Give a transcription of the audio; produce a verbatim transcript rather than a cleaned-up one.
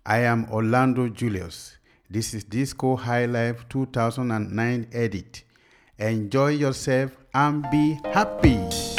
I am Orlando Julius. This is Disco High Life two thousand nine edit. Enjoy yourself and be happy.